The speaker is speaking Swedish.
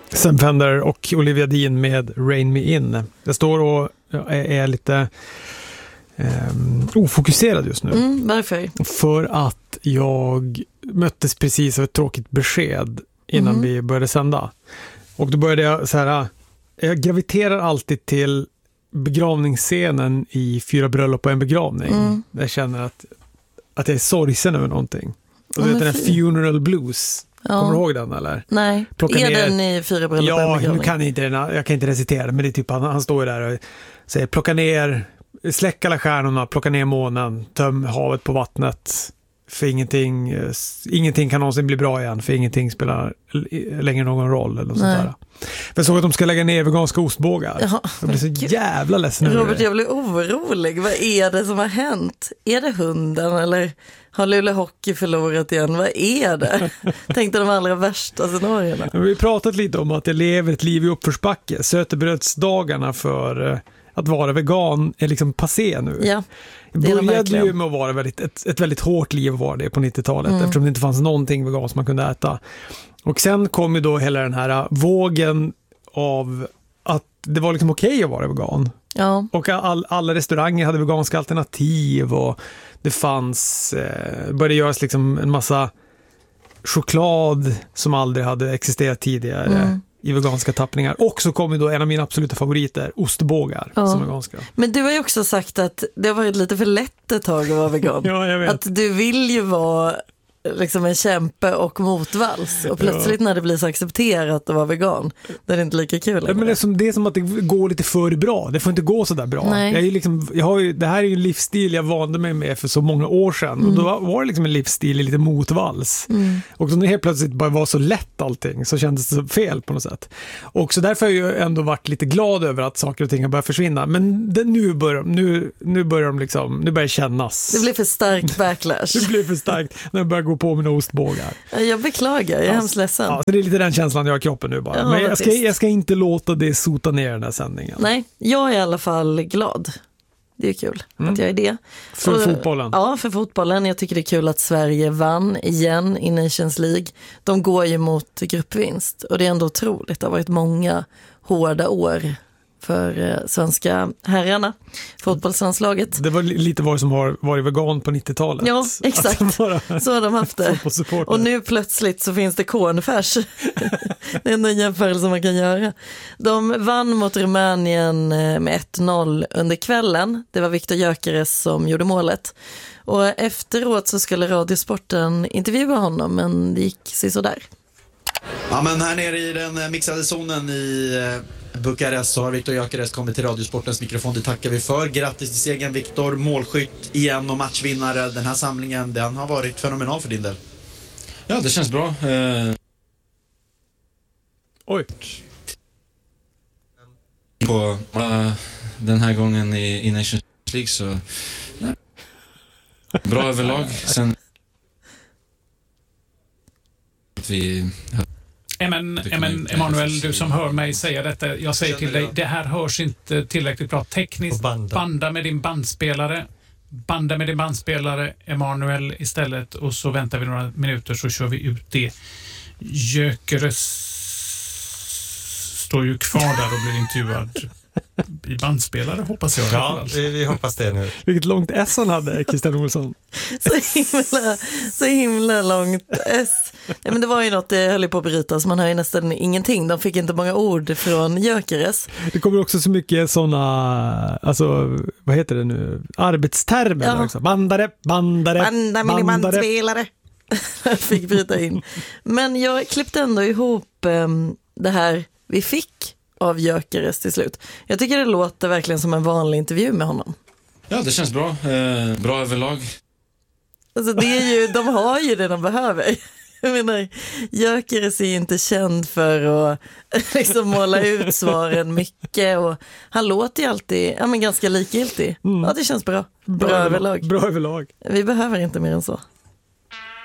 Sam Fender och Olivia Dean med Rain Me In. Jag står och är lite ofokuserad just nu. Varför? För att jag möttes precis av ett tråkigt besked innan vi började sända. Och då började jag så här, jag graviterar alltid till begravningsscenen i 4 bröllop och en begravning. Jag känner att jag är sorgsen över någonting. Och du vet den här Funeral Blues. Kommer du ihåg den eller? Nej. Den i 4 bröllop och en begravning? Ja, jag kan inte recitera den, men det är typ han står där och säger plocka ner, släck alla stjärnorna, plocka ner månen, töm havet på vattnet. För ingenting kan någonsin bli bra igen, för ingenting spelar längre någon roll eller sånt där. Jag såg att de ska lägga ner veganska ostbågar. Jag blir så jävla ledsen. Robert, jag blir orolig. Vad är det som har hänt? Är det hunden eller har Luleå Hockey förlorat igen? Vad är det? Tänkte de allra värsta scenarierna. Vi har pratat lite om att jag lever ett liv i uppförsbacke. Sötebrödsdagarna för att vara vegan är liksom passé nu. Ja, det började ju med att vara ett väldigt hårt liv var det på 90-talet eftersom det inte fanns någonting vegan som man kunde äta. Och sen kom ju då hela den här vågen av att det var liksom okej att vara vegan. Ja. Och alla restauranger hade veganska alternativ och det fanns började göras liksom en massa choklad som aldrig hade existerat tidigare i veganska tappningar. Och så kom ju då en av mina absoluta favoriter, ostbågar som veganska. Men du har ju också sagt att det har varit lite för lätt ett tag att vara vegan. Ja, jag vet. Att du vill ju vara liksom en kämpe och motvalls. Och plötsligt när det blir så accepterat att vara vegan, det är inte lika kul. Men det är som att det går lite för bra. Det får inte gå så där bra. Det här är ju en livsstil jag vande mig med för så många år sedan. Och då var det liksom en livsstil lite motvalls. Och då helt plötsligt bara var så lätt allting så kändes det så fel på något sätt. Och så därför har jag ju ändå varit lite glad över att saker och ting har börjat försvinna. Men nu börjar det kännas. Det blir för stark backlash. Det blir för starkt när jag börjar gå på mina ostbågar. Jag beklagar, jag är hemskt ledsen. Ja, så det är lite den känslan jag har i kroppen nu bara. Men jag ska inte låta det sota ner den här sändningen. Nej, jag är i alla fall glad. Det är kul att jag är det. För fotbollen? Ja, för fotbollen. Jag tycker det är kul att Sverige vann igen i Nations League. De går ju mot gruppvinst och det är ändå otroligt. Det har varit många hårda år för svenska herrarna, fotbollslandslaget. Det var lite vad som har varit vegan på 90-talet. Ja, exakt. Så har de haft det. Och nu plötsligt så finns det cornfärs. Det är en jämförelse man kan göra. De vann mot Rumänien med 1-0 under kvällen. Det var Viktor Gyökeres som gjorde målet. Och efteråt så skulle Radiosporten intervjua honom, men det gick sådär. Ja, men här nere i den mixade zonen i Bukarest så har Viktor Gyökeres kommit till Radiosportens mikrofon. Det tackar vi för. Grattis till segern, Viktor. Målskytt igen och matchvinnare. Den här samlingen, den har varit fenomenal för din del. Ja, det känns bra. Oj. På den här gången i Nations League så bra överlag. Sen vi... Emanuel, du som hör mig säga detta, jag säger till dig, det här hörs inte tillräckligt bra tekniskt. Banda med din bandspelare, Emanuel istället, och så väntar vi några minuter så kör vi ut det. Gyökeres står ju kvar där och blir intervjuad i bandspelare, hoppas jag. Ja, vi hoppas det nu. Vilket långt S han hade, Christian Olsson. Så himla långt S. Ja, men det var ju något, det höll på att brytas. Man hör ju nästan ingenting. De fick inte många ord från Gyökeres. Det kommer också så mycket sådana, alltså, vad heter det nu? Arbetstermer också. Bandare. Bandspelare. Fick bryta in. Men jag klippte ändå ihop det här vi fick av Gyökeres till slut. Jag tycker det låter verkligen som en vanlig intervju med honom. Ja, det känns bra. Bra överlag. Alltså det är ju, de har ju det de behöver. Jag menar, Gyökeres är ju inte känd för att liksom måla ut svaren mycket, och han låter ju alltid ganska likgiltig. Ja, det känns bra. Bra överlag. Bra överlag. Vi behöver inte mer än så.